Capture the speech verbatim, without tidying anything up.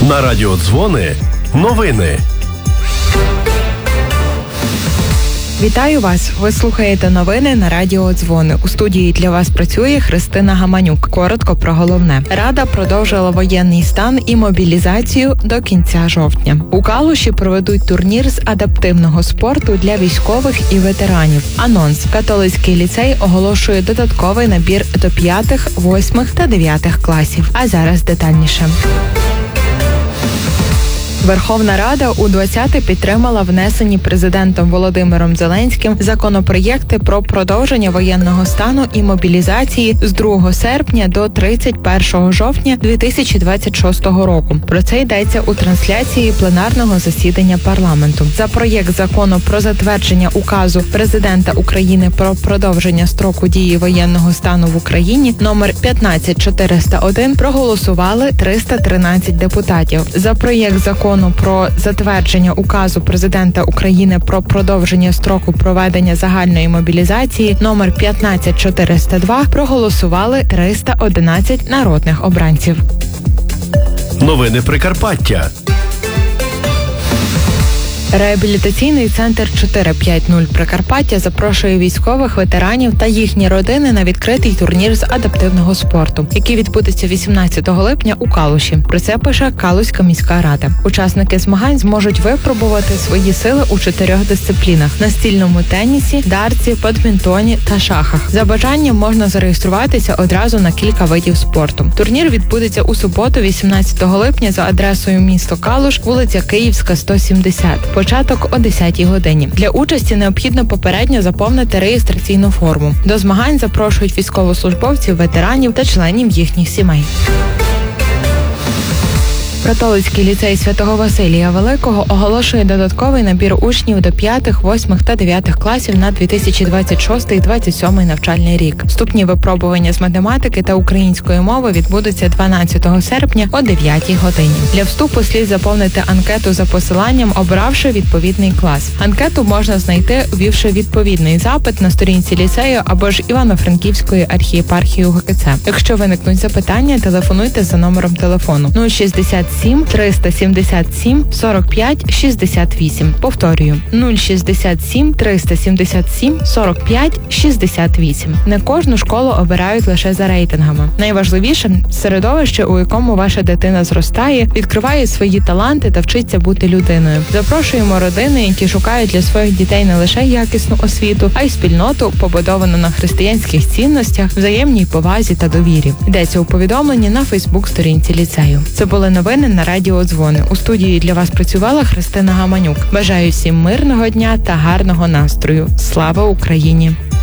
На радіо Дзвони новини. Вітаю вас! Ви слухаєте новини на радіо Дзвони. У студії для вас працює Христина Гаманюк. Коротко про головне. Рада продовжила воєнний стан і мобілізацію до кінця жовтня. У Калуші проведуть турнір з адаптивного спорту для військових і ветеранів. Анонс. Католицький ліцей оголошує додатковий набір до п'ятих, восьмих та дев'ятих класів. А зараз детальніше. Верховна Рада у двадцяте підтримала внесені президентом Володимиром Зеленським законопроєкти про продовження воєнного стану і мобілізації з другого серпня до тридцять першого жовтня дві тисячі двадцять шостого року. Про це йдеться у трансляції пленарного засідання парламенту. За проєкт закону про затвердження указу президента України про продовження строку дії воєнного стану в Україні номер п'ятнадцять чотириста один проголосували триста тринадцять депутатів. За проєкт закону про затвердження указу президента України про продовження строку проведення загальної мобілізації номер п'ятнадцять чотириста два проголосували триста одинадцять народних обранців. Новини Прикарпаття. Реабілітаційний центр чотири п'ять нуль Прикарпаття запрошує військових, ветеранів та їхні родини на відкритий турнір з адаптивного спорту, який відбудеться вісімнадцятого липня у Калуші. Про це пише Калузька міська рада. Учасники змагань зможуть випробувати свої сили у чотирьох дисциплінах – настільному тенісі, дартсі, бадмінтоні та шахах. За бажанням можна зареєструватися одразу на кілька видів спорту. Турнір відбудеться у суботу, вісімнадцятого липня за адресою місто Калуш, вулиця Київська, сто сімдесят. Початок о десятій годині. Для участі необхідно попередньо заповнити реєстраційну форму. До змагань запрошують військовослужбовців, ветеранів та членів їхніх сімей. Католицький ліцей Святого Василія Великого оголошує додатковий набір учнів до п'ятих, восьмих та дев'ятих класів на дві тисячі двадцять шостий - двадцять сьомий навчальний рік. Вступні випробування з математики та української мови відбудуться дванадцятого серпня о дев'ятій годині. Для вступу слід заповнити анкету за посиланням, обравши відповідний клас. Анкету можна знайти, ввівши відповідний запит на сторінці ліцею або ж Івано-Франківської архієпархії УГКЦ. Якщо виникнуть запитання, телефонуйте за номером телефону нуль шістдесят сім триста сімдесят сім сорок п'ять шістдесят вісім. Повторюю, нуль шістдесят сім триста сімдесят сім сорок п'ять шістдесят вісім. Не кожну школу обирають лише за рейтингами. Найважливіше – середовище, у якому ваша дитина зростає, відкриває свої таланти та вчиться бути людиною. Запрошуємо родини, які шукають для своїх дітей не лише якісну освіту, а й спільноту, побудовану на християнських цінностях, взаємній повазі та довірі. Йдеться у повідомленні на Фейсбук-сторінці ліцею. Це були новини на радіо Дзвони. У студії для вас працювала Христина Гаманюк. Бажаю всім мирного дня та гарного настрою. Слава Україні!